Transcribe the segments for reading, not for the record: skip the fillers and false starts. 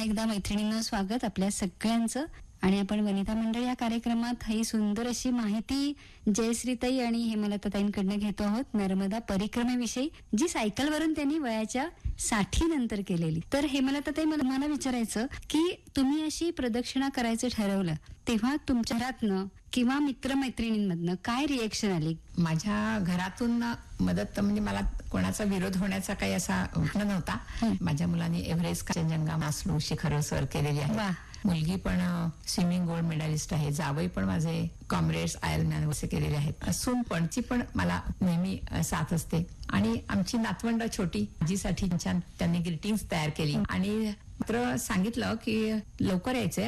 एकदा मैत्रिणींना स्वागत आपल्या सगळ्यांचं. आणि आपण वनिता मंडळ या कार्यक्रमात ही सुंदर अशी माहिती जयश्रीताई आणि हेमलताताईंकडनं घेतो आहोत नर्मदा परिक्रमेविषयी, जी सायकलवरून त्यांनी वयाच्या 60 नंतर केलेली. तर हेमलताताई, मला विचारायचं की तुम्ही अशी प्रदक्षिणा करायचं ठरवलं तेव्हा तुमच्या घरातनं किंवा मित्रमैत्रिणींमधनं काय रिएक्शन आली? माझ्या घरातून मदत म्हणजे मला कोणाचा विरोध होण्याचा काही असा प्रश्न नव्हता. माझ्या मुलांनी एव्हरेस्ट, कांचनजंगा, मासलो, शिखर सर केलेली आहे. मुलगी पण स्विमिंग गोल्ड मेडलिस्ट आहे. जावई पण माझे कॉम्रेड्स आयर्लमॅन वसे केलेले आहेत. सून पणची पण मला नेहमी साथ असते. आणि आमची नातवंड छोटी आजीसाठी छान त्यांनी ग्रीटिंग्स तयार केली आणि मात्र सांगितलं की लवकर यायचंय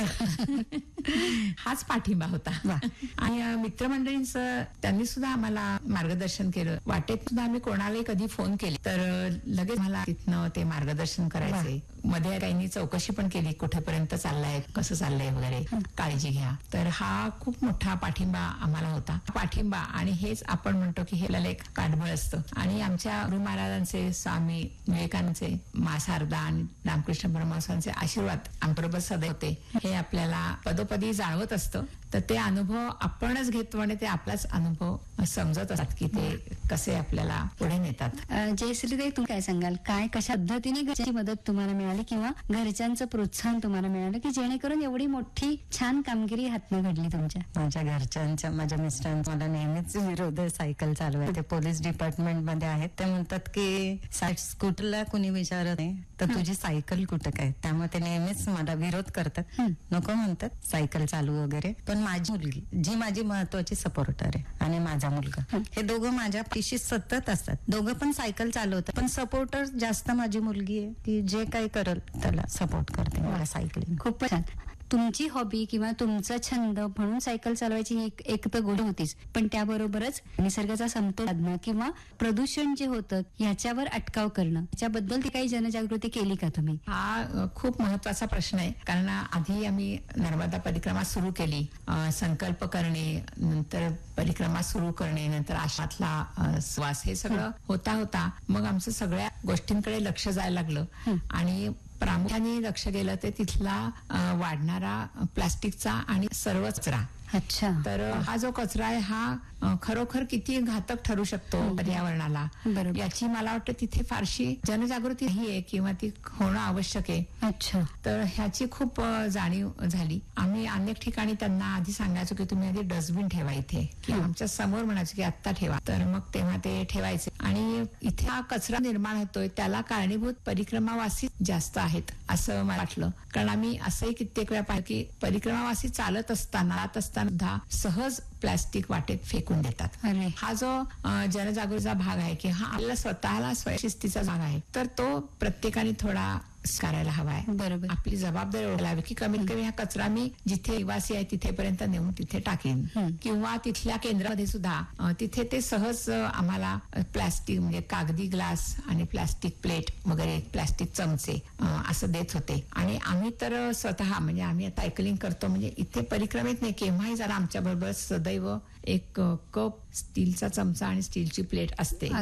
हाच पाठिंबा होता. आणि मित्रमंडळींचं त्यांनी सुद्धा आम्हाला मार्गदर्शन केलं. वाटेत सुद्धा आम्ही कोणालाही कधी फोन केले तर लगेच मला तिथनं ते मार्गदर्शन करायचे. मध्ये काहींनी चौकशी पण केली, कुठेपर्यंत चाललाय, कसं चाललंय वगैरे, काळजी घ्या. तर हा खूप मोठा पाठिंबा आम्हाला होता. पाठिंबा आणि हेच आपण म्हणतो की हे एक पाठबळ असतं. आणि आमच्या गुरु महाराजांचे, स्वामी विवेकानंदचे, मा शारदा आणि रामकृष्ण परमहंसांचे आशीर्वाद आमच्याबरोबर सदैव होते. हे आपल्याला पदोपदी जाणवत असतं. तर ते अनुभव आपणच घेतो आणि ते आपलाच अनुभव समजत असतात की ते कसे आपल्याला पुढे नेतात. जयश्रीताई, तुम्ही काय सांगाल? काय कशा पद्धतीने घरची मदत तुम्हाला मिळाली किंवा घरच्यांचं प्रोत्साहन तुम्हाला मिळालं की जेणेकरून एवढी मोठी छान कामगिरी हातनं घडली तुमच्या? माझ्या घरच्यांच्या, माझ्या मिस्टरांचा मला नेहमीच विरोध आहे सायकल चालवायला. ते पोलीस डिपार्टमेंट मध्ये आहेत. ते म्हणतात की स्कूटरला कुणी विचारत नाही तर तुझी सायकल कुठं काय, त्यामुळे ते नेहमीच मला विरोध करतात. नको म्हणतात सायकल चालू वगैरे. पण माझी मुलगी, जी माझी महत्वाची सपोर्टर आहे, आणि माझा मुलगा, हे दोघं माझ्या पिशी सतत असतात. दोघं पण सायकल चालवतात, पण सपोर्टर जास्त माझी मुलगी आहे, की जे काही करल त्याला सपोर्ट करते मला सायकलिंग. खूप छान. तुमची हॉबी किंवा तुमचा छंद म्हणून सायकल चालवायची एक तर गोड होतीच, पण त्याबरोबरच निसर्गाचा समतोल साधणं किंवा प्रदूषण जे होतं याच्यावर अटकाव करणं, याच्याबद्दल ती काही जनजागृती केली का तुम्ही? हा खूप महत्वाचा प्रश्न आहे. कारण आधी आम्ही नर्मदा परिक्रमा सुरू केली, संकल्प करणे, नंतर परिक्रमा सुरू करणे, नंतर आश्रमातला श्वास, हे सगळं होता मग आमचं सगळ्या गोष्टींकडे लक्ष जायला लागलं. आणि प्रामुख्याने लक्ष गेलं ते तिथला वाढणारा प्लास्टिकचा आणि सर्व कचरा. अच्छा. तर हा जो कचरा आहे हा खरोखर किती घातक ठरू शकतो पर्यावरणाला, याची मला वाटतं तिथे फारशी जनजागृती नाही आहे किंवा ती होणं आवश्यक आहे. अच्छा. तर ह्याची खूप जाणीव झाली. आम्ही अनेक ठिकाणी त्यांना आधी सांगायचो की तुम्ही आधी डस्टबिन ठेवा इथे, की आमच्या समोर म्हणायचं की आत्ता ठेवा. तर मग तेव्हा ते ठेवायचे. आणि इथे हा कचरा निर्माण होतोय त्याला कारणीभूत परिक्रमावासी जास्त आहेत असं मला वाटलं. कारण आम्ही असंही कित्येक वेळा पाहिलं की परिक्रमावासी चालत असताना सहज प्लास्टिक वाटेत फेकून देतात. हा जो जनजागृतीचा भाग आहे की हा आपल्याला स्वतःला स्वयंशिस्तीचा भाग आहे, तर तो प्रत्येकाने थोडा करायला हवाय. बरोबर. आपली जबाबदारी ओळखायला हवी की कमीत कमी हा कचरा मी जिथे निवासी आहे तिथेपर्यंत नेऊन तिथे टाकेन, किंवा तिथल्या केंद्रामध्ये सुद्धा तिथे ते सहज आम्हाला प्लास्टिक म्हणजे कागदी ग्लास आणि प्लास्टिक प्लेट वगैरे, प्लास्टिक चमचे असं देत होते. आणि आम्ही तर स्वतः म्हणजे आम्ही आता सायकलिंग करतो म्हणजे इथे परिक्रमेत नाही केव्हाही जरा आमच्या बरोबर सदैव एक कप, स्टीलचा चमचा आणि स्टीलची प्लेट असते.